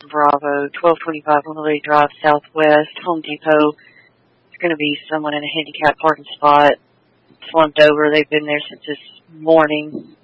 Bravo, 1225 Lily Drive Southwest, Home Depot. There's going to be someone in a handicapped parking spot slumped over. They've been there since this morning.